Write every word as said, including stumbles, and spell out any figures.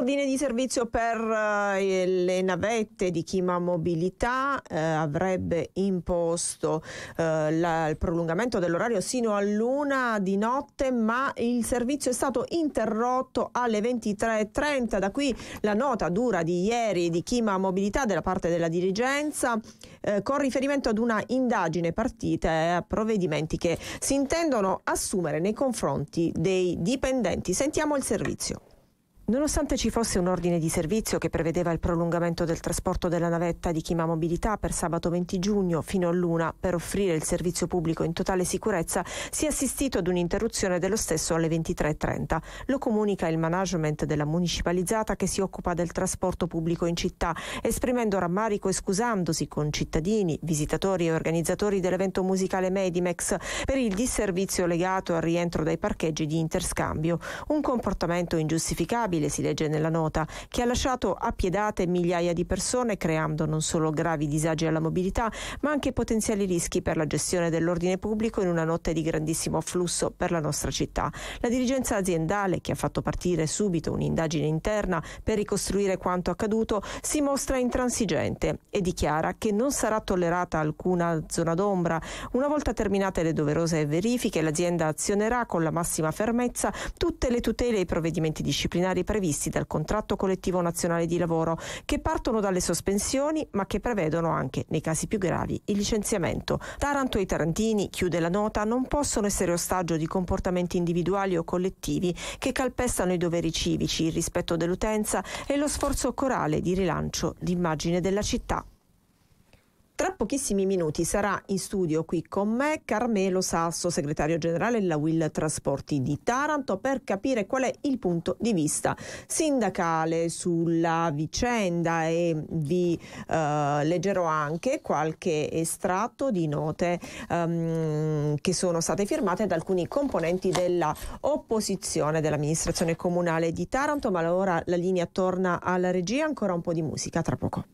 ordine di servizio per eh, le navette di Chima Mobilità eh, avrebbe imposto eh, la, il prolungamento dell'orario sino all'una di notte, ma il servizio è stato interrotto alle ventitré e trenta. Da qui la nota dura di ieri di Chima Mobilità della parte della dirigenza eh, con riferimento ad una indagine partita e a provvedimenti che si intendono assumere nei confronti dei dipendenti. Sentiamo il servizio. Nonostante ci fosse un ordine di servizio che prevedeva il prolungamento del trasporto della navetta di Chima Mobilità per sabato venti giugno fino all'una per offrire il servizio pubblico in totale sicurezza, si è assistito ad un'interruzione dello stesso alle ventitré e trenta. Lo comunica il management della municipalizzata che si occupa del trasporto pubblico in città, esprimendo rammarico e scusandosi con cittadini, visitatori e organizzatori dell'evento musicale Medimex per il disservizio legato al rientro dai parcheggi di interscambio. Un comportamento ingiustificabile, si legge nella nota, che ha lasciato appiedate migliaia di persone, creando non solo gravi disagi alla mobilità, ma anche potenziali rischi per la gestione dell'ordine pubblico in una notte di grandissimo afflusso per la nostra città. La dirigenza aziendale, che ha fatto partire subito un'indagine interna per ricostruire quanto accaduto, si mostra intransigente e dichiara che non sarà tollerata alcuna zona d'ombra. Una volta terminate le doverose verifiche, l'azienda azionerà con la massima fermezza tutte le tutele e i provvedimenti disciplinari previsti dal contratto collettivo nazionale di lavoro, che partono dalle sospensioni ma che prevedono anche, nei casi più gravi, il licenziamento. Taranto e i tarantini, chiude la nota, non possono essere ostaggio di comportamenti individuali o collettivi che calpestano i doveri civici, il rispetto dell'utenza e lo sforzo corale di rilancio d'immagine della città. Tra pochissimi minuti sarà in studio qui con me Carmelo Sasso, segretario generale della U I L Trasporti di Taranto, per capire qual è il punto di vista sindacale sulla vicenda, e vi eh, leggerò anche qualche estratto di note um, che sono state firmate da alcuni componenti della opposizione dell'amministrazione comunale di Taranto. Ma ora la linea torna alla regia, ancora un po' di musica, tra poco.